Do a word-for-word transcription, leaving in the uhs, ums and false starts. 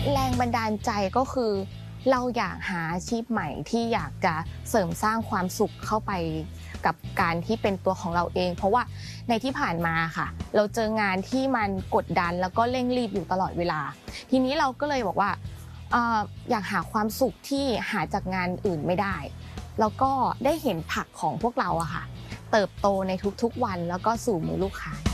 แรงบันดาลใจก็คือเราอยากหาอาชีพใหม่ที่อยากจะเสริมสร้างความสุขเข้าไปกับการที่เป็นตัวของเราเองเพราะว่าในที่ผ่านมาค่ะเราเจองานที่มันกดดันแล้วก็เร่งรีบอยู่ตลอดเวลาทีนี้เราก็เลยบอกว่าเอ่ออยากหาความสุขที่หาจากงานอื่นไม่ได้แล้วก็ได้เห็นผักของพวกเราอะค่ะเติบโตในทุกๆวันแล้วก็สู่มือลูกค้า